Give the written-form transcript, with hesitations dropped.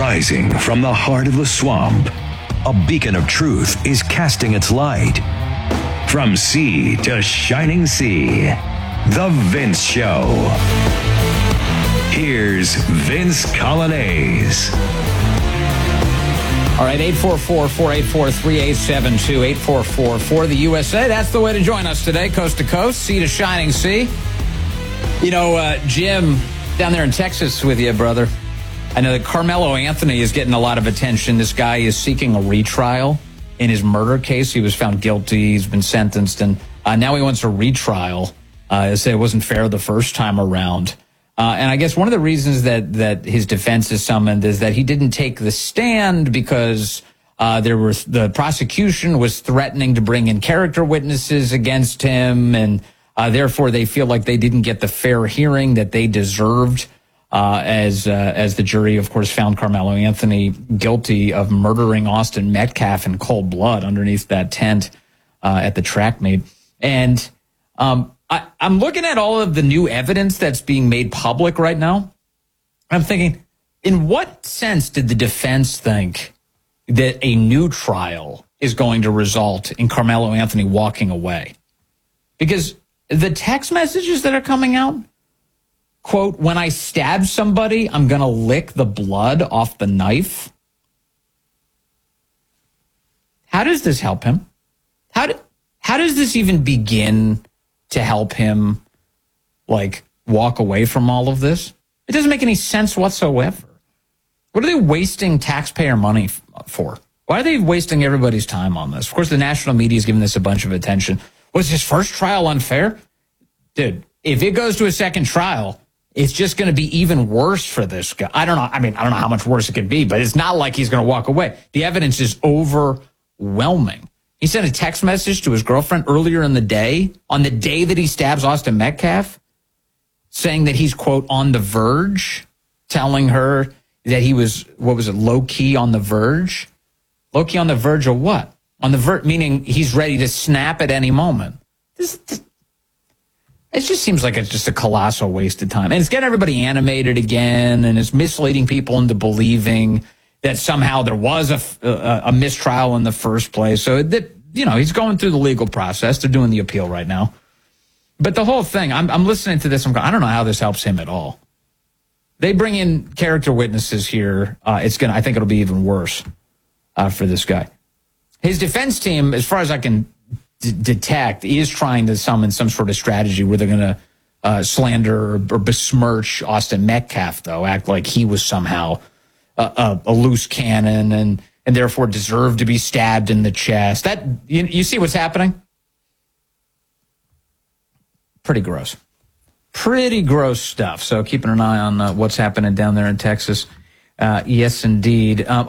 Rising from the heart of the swamp, a beacon of truth is casting its light. From sea to shining sea, The Vince Show. Here's Vince Coglianese. All right, 844-484-3872, 844-4-the-USA. That's the way to join us today, coast to coast, sea to shining sea. You know, Jim, down there in Texas with you, brother. I know that Carmelo Anthony is getting a lot of attention. This guy is seeking a retrial in his murder case. He was found guilty. He's been sentenced, and now he wants a retrial. They say it wasn't fair the first time around. And I guess one of the reasons that his defense is summoned is that he didn't take the stand because the prosecution was threatening to bring in character witnesses against him, and therefore they feel like they didn't get the fair hearing that they deserved. As the jury, of course, found Carmelo Anthony guilty of murdering Austin Metcalf in cold blood underneath that tent at the track meet. And I'm looking at all of the new evidence that's being made public right now. I'm thinking, in what sense did the defense think that a new trial is going to result in Carmelo Anthony walking away? Because the text messages that are coming out, quote, when I stab somebody, I'm going to lick the blood off the knife. How does this help him? How does this even begin to help him, like, walk away from all of this? It doesn't make any sense whatsoever. What are they wasting taxpayer money for? Why are they wasting everybody's time on this? Of course, the national media is giving this a bunch of attention. Was his first trial unfair? Dude, if it goes to a second trial, it's just going to be even worse for this guy. I don't know. I mean, I don't know how much worse it could be, but it's not like he's going to walk away. The evidence is overwhelming. He sent a text message to his girlfriend earlier in the day, on the day that he stabs Austin Metcalf, saying that he's, quote, on the verge, telling her that he was, what was it, low-key on the verge? Low-key on the verge of what? On the verge, meaning he's ready to snap at any moment. It just seems like it's just a colossal waste of time. And it's getting everybody animated again, and it's misleading people into believing that somehow there was a mistrial in the first place. So, he's going through the legal process. They're doing the appeal right now. But the whole thing, I'm listening to this. I don't know how this helps him at all. They bring in character witnesses here. I think it'll be even worse for this guy. His defense team, as far as I can detect, is trying to summon some sort of strategy where they're going to slander or besmirch Austin Metcalf, though, act like he was somehow a loose cannon and therefore deserved to be stabbed in the chest. That you see what's happening? Pretty gross. Pretty gross stuff. So keeping an eye on what's happening down there in Texas. Yes, indeed.